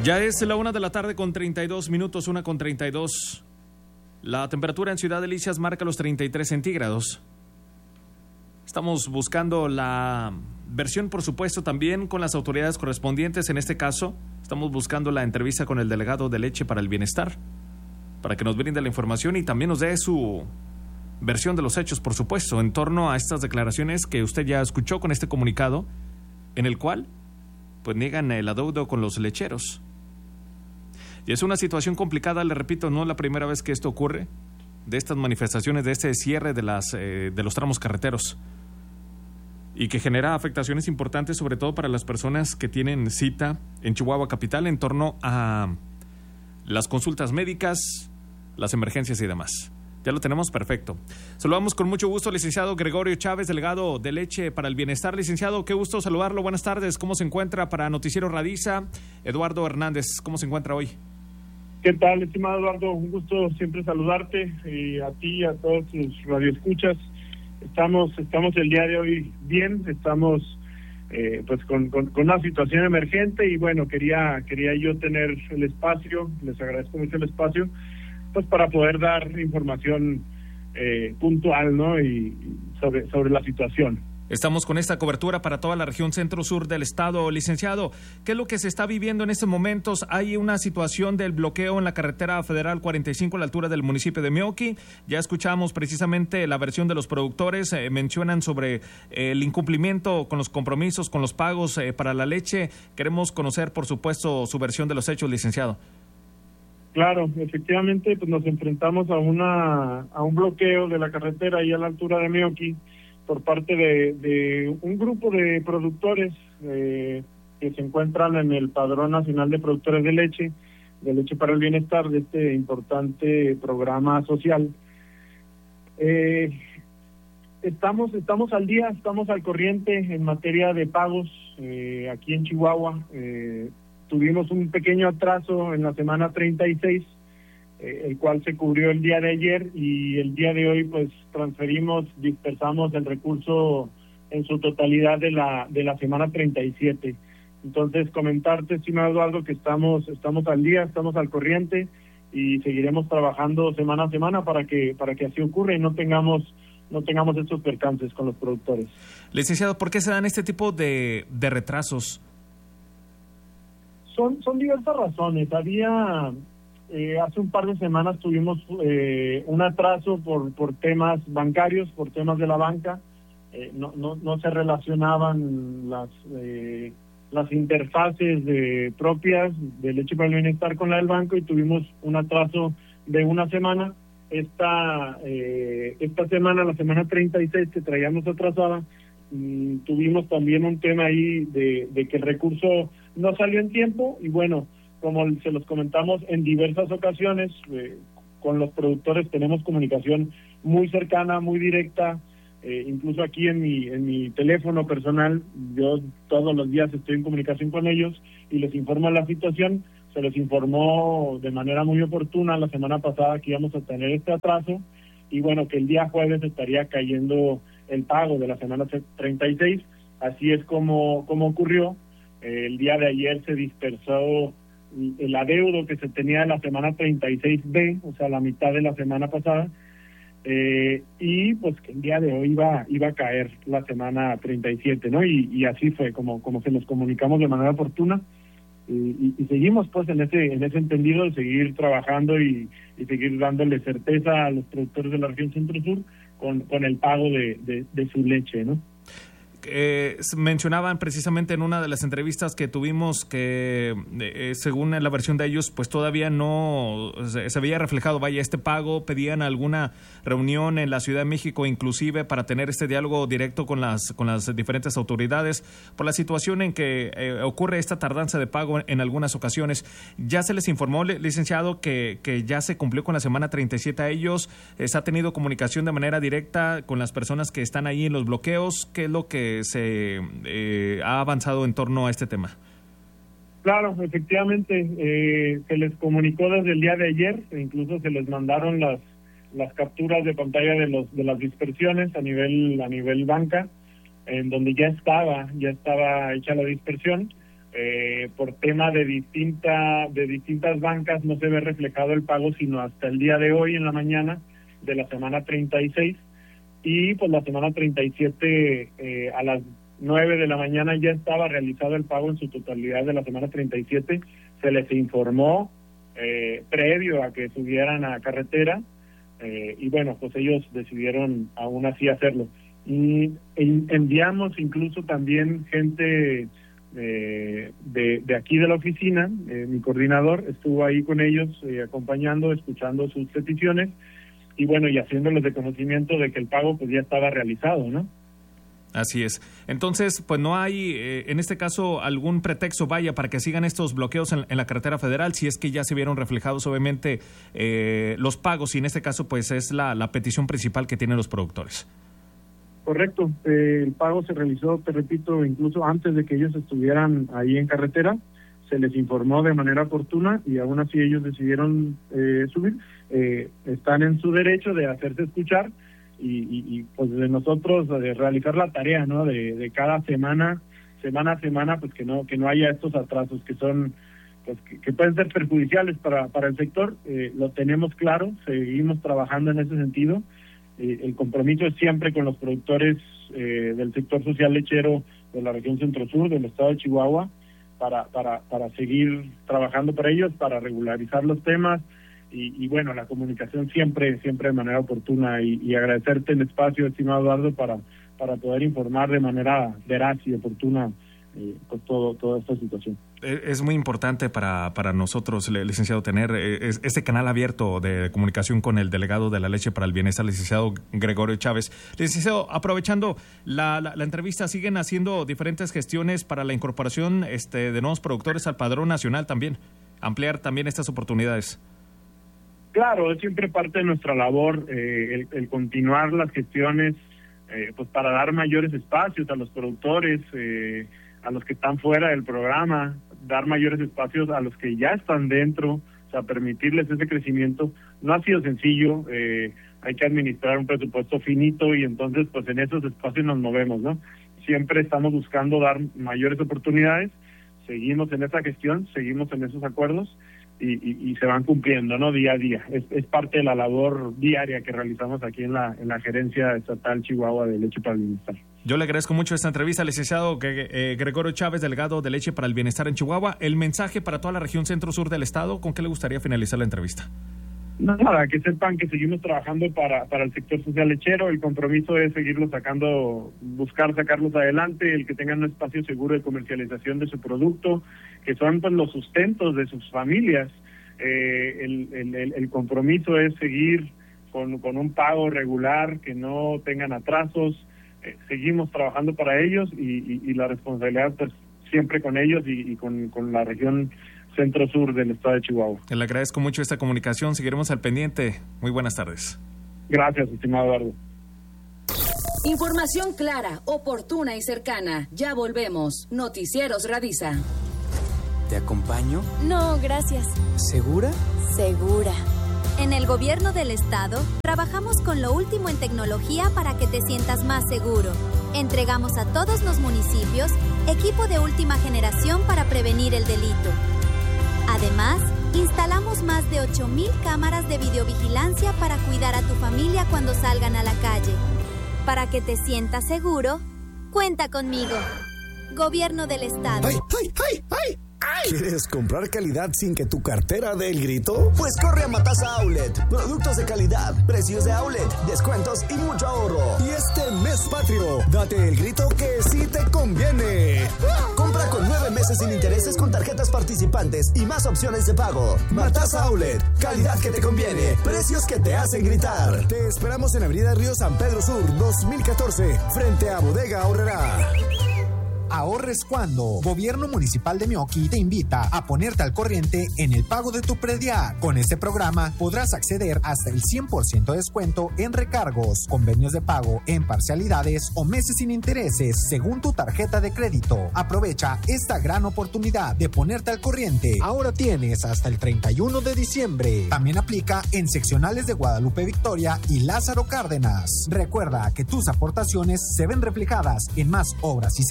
Ya es la 1:32 PM, 1:32. La temperatura en Ciudad Delicias marca los 33 centígrados. Estamos buscando la versión, por supuesto, también con las autoridades correspondientes. En este caso, estamos buscando la entrevista con el delegado de Leche para el Bienestar, para que nos brinde la información y también nos dé su versión de los hechos, por supuesto, en torno a estas declaraciones que usted ya escuchó con este comunicado, en el cual pues niegan el adeudo con los lecheros. Y es una situación complicada, le repito, no es la primera vez que esto ocurre, de estas manifestaciones, de este cierre de los tramos carreteros, y que genera afectaciones importantes, sobre todo para las personas que tienen cita en Chihuahua capital en torno a las consultas médicas, las emergencias y demás. Ya lo tenemos perfecto. Saludamos con mucho gusto al licenciado Gregorio Chávez, delegado de Leche para el Bienestar. Licenciado, qué gusto saludarlo. Buenas tardes. ¿Cómo se encuentra? Para Noticiero Radiza, Eduardo Hernández. ¿Cómo se encuentra hoy? ¿Qué tal, estimado Eduardo? Un gusto siempre saludarte, y a ti y a todos tus radioescuchas. Estamos el día de hoy bien, estamos pues con una situación emergente, y bueno, quería yo tener el espacio, les agradezco mucho el espacio, pues para poder dar información puntual, ¿no? Y sobre la situación. Estamos con esta cobertura para toda la región centro-sur del estado. Licenciado, ¿qué es lo que se está viviendo en estos momentos? Hay una situación del bloqueo en la carretera federal 45 a la altura del municipio de Meoqui. Ya escuchamos precisamente la versión de los productores. Mencionan sobre el incumplimiento con los compromisos, con los pagos para la leche. Queremos conocer, por supuesto, su versión de los hechos, licenciado. Claro, efectivamente, pues nos enfrentamos a un bloqueo de la carretera ahí a la altura de Meoqui, por parte de un grupo de productores que se encuentran en el Padrón Nacional de Productores de Leche para el Bienestar, de este importante programa social. Estamos al día, estamos al corriente en materia de pagos aquí en Chihuahua. Tuvimos un pequeño atraso en la semana 36, el cual se cubrió el día de ayer, y el día de hoy pues dispersamos el recurso en su totalidad de la semana 37. Entonces, comentarte, estimado Eduardo, que estamos al día, estamos al corriente, y seguiremos trabajando semana a semana para que así ocurra y no tengamos estos percances con los productores. Licenciado, ¿por qué se dan este tipo de retrasos? Son diversas razones. Hace un par de semanas tuvimos un atraso por temas bancarios, por temas de la banca. No se relacionaban las interfaces propias de Leche para el Bienestar con la del banco, y tuvimos un atraso de una semana. Esta semana, la semana 36 que traíamos atrasada, tuvimos también un tema ahí de que el recurso no salió en tiempo, y bueno, como se los comentamos en diversas ocasiones, con los productores tenemos comunicación muy cercana, muy directa, incluso aquí en mi teléfono personal, yo todos los días estoy en comunicación con ellos y les informo la situación. Se les informó de manera muy oportuna la semana pasada que íbamos a tener este atraso, y bueno, que el día jueves estaría cayendo el pago de la semana 36. Así es como ocurrió. El día de ayer se dispersó el adeudo que se tenía de la semana 36B, o sea, la mitad de la semana pasada, y pues que el día de hoy iba a caer la semana 37, ¿no? Y así fue como se los comunicamos de manera oportuna, y seguimos pues en ese entendido de seguir trabajando y seguir dándole certeza a los productores de la región centro-sur con el pago de su leche, ¿no? Mencionaban precisamente en una de las entrevistas que tuvimos que según la versión de ellos pues todavía no se había reflejado este pago. Pedían alguna reunión en la Ciudad de México inclusive para tener este diálogo directo con las diferentes autoridades por la situación en que ocurre esta tardanza de pago en algunas ocasiones. ¿Ya se les informó, licenciado, que ya se cumplió con la semana 37 a ellos? ¿Se ha tenido comunicación de manera directa con las personas que están ahí en los bloqueos? ¿Qué es lo que se ha avanzado en torno a este tema? Claro, efectivamente, se les comunicó desde el día de ayer, e incluso se les mandaron las capturas de pantalla de las dispersiones a nivel banca, en donde ya estaba hecha la dispersión. por tema de distintas bancas no se ve reflejado el pago sino hasta el día de hoy en la mañana de la semana 36, y pues la semana 37 a las 9 de la mañana ya estaba realizado el pago en su totalidad de la semana 37. Se les informó previo a que subieran a carretera, y bueno, pues ellos decidieron aún así hacerlo. Y enviamos incluso también gente de aquí de la oficina. Mi coordinador estuvo ahí con ellos, acompañando, escuchando sus peticiones, y bueno, y haciéndoles de conocimiento de que el pago pues ya estaba realizado, ¿no? Así es. Entonces, pues no hay, en este caso, algún pretexto, para que sigan estos bloqueos en la carretera federal, si es que ya se vieron reflejados, obviamente, los pagos, y en este caso, pues es la petición principal que tienen los productores. Correcto. El pago se realizó, te repito, incluso antes de que ellos estuvieran ahí en carretera. Se les informó de manera oportuna y aún así ellos decidieron subir. Están en su derecho de hacerse escuchar y pues de nosotros de realizar la tarea, ¿no? De cada semana a semana, pues que no haya estos atrasos que son, pues que pueden ser perjudiciales para el sector. Lo tenemos claro, seguimos trabajando en ese sentido. El compromiso es siempre con los productores del sector social lechero de la región Centro-Sur del estado de Chihuahua, para seguir trabajando para ellos, para regularizar los temas y bueno, la comunicación siempre de manera oportuna, y agradecerte el espacio, estimado Eduardo, para poder informar de manera veraz y oportuna pues toda esta situación. Es muy importante para nosotros, licenciado, tener este canal abierto de comunicación con el delegado de la leche para el bienestar, licenciado Gregorio Chávez. Licenciado, aprovechando la entrevista, ¿siguen haciendo diferentes gestiones para la incorporación de nuevos productores al padrón nacional también? Ampliar también estas oportunidades. Claro, es siempre parte de nuestra labor el continuar las gestiones pues para dar mayores espacios a los productores, a los que están fuera del programa, dar mayores espacios a los que ya están dentro, o sea, permitirles ese crecimiento. No ha sido sencillo, hay que administrar un presupuesto finito y entonces pues en esos espacios nos movemos, ¿no? Siempre estamos buscando dar mayores oportunidades, seguimos en esa gestión, seguimos en esos acuerdos y se van cumpliendo, ¿no? Día a día. Es parte de la labor diaria que realizamos aquí en la Gerencia Estatal Chihuahua de Leche para el Bienestar. Yo le agradezco mucho esta entrevista, licenciado Gregorio Chávez, delegado de Leche para el Bienestar en Chihuahua. El mensaje para toda la región centro-sur del estado, ¿con qué le gustaría finalizar la entrevista? Nada, que sepan que seguimos trabajando para el sector social lechero. El compromiso es seguirlos buscar sacarlos adelante, el que tengan un espacio seguro de comercialización de su producto, que son pues los sustentos de sus familias. El compromiso es seguir con un pago regular, que no tengan atrasos. Seguimos trabajando para ellos y la responsabilidad pues siempre con ellos y con la región centro-sur del estado de Chihuahua. Le agradezco mucho esta comunicación, seguiremos al pendiente. Muy buenas tardes. Gracias, estimado Eduardo. Información clara, oportuna y cercana. Ya volvemos. Noticieros Radisa. ¿Te acompaño? No, gracias. ¿Segura? Segura. En el gobierno del estado, trabajamos con lo último en tecnología para que te sientas más seguro. Entregamos a todos los municipios equipo de última generación para prevenir el delito. Además, instalamos más de 8,000 cámaras de videovigilancia para cuidar a tu familia cuando salgan a la calle. Para que te sientas seguro, cuenta conmigo. Gobierno del estado. ¡Ay, ay, ay, ay! ¿Quieres comprar calidad sin que tu cartera dé el grito? Pues corre a Matasa Outlet. Productos de calidad, precios de outlet, descuentos y mucho ahorro. Y este mes patrio, date el grito que sí te conviene. Compra con 9 meses sin intereses con tarjetas participantes y más opciones de pago. Matasa Outlet, calidad que te conviene, precios que te hacen gritar. Te esperamos en Avenida Río San Pedro Sur, 2014, frente a Bodega Aurrerá. Ahorres cuando. Gobierno Municipal de Meoqui te invita a ponerte al corriente en el pago de tu predial. Con este programa podrás acceder hasta el 100% de descuento en recargos, convenios de pago en parcialidades o meses sin intereses según tu tarjeta de crédito. Aprovecha esta gran oportunidad de ponerte al corriente. Ahora tienes hasta el 31 de diciembre. También aplica en seccionales de Guadalupe Victoria y Lázaro Cárdenas. Recuerda que tus aportaciones se ven reflejadas en más obras y servicios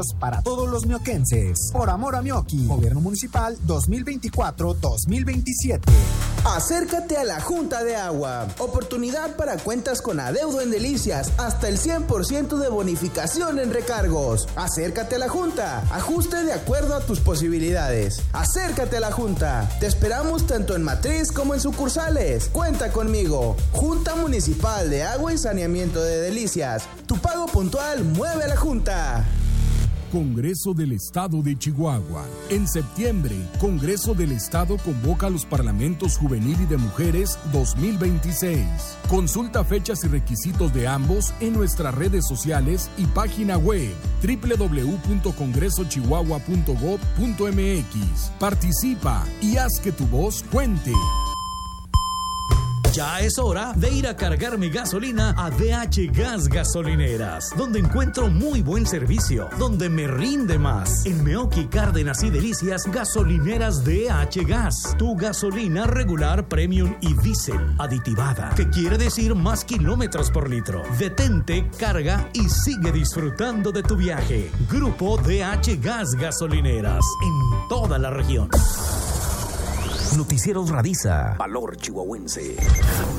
para todos los mioquenses. Por amor a Mioqui, Gobierno Municipal 2024-2027. Acércate a la Junta de Agua. Oportunidad para cuentas con adeudo en Delicias. Hasta el 100% de bonificación en recargos. Acércate a la Junta. Ajuste de acuerdo a tus posibilidades. Acércate a la Junta. Te esperamos tanto en matriz como en sucursales. Cuenta conmigo. Junta Municipal de Agua y Saneamiento de Delicias. Tu pago puntual mueve a la Junta. Congreso del Estado de Chihuahua. En septiembre, Congreso del Estado convoca a los Parlamentos Juvenil y de Mujeres 2026. Consulta fechas y requisitos de ambos en nuestras redes sociales y página web www.congresochihuahua.gov.mx. Participa y haz que tu voz cuente. Ya es hora de ir a cargar mi gasolina a DH Gas Gasolineras, donde encuentro muy buen servicio, donde me rinde más. En Meoqui, Cárdenas y Delicias, gasolineras DH Gas. Tu gasolina regular, premium y diésel aditivada, que quiere decir más kilómetros por litro. Detente, carga y sigue disfrutando de tu viaje. Grupo DH Gas Gasolineras, en toda la región. Noticieros Radiza, Valor Chihuahuense.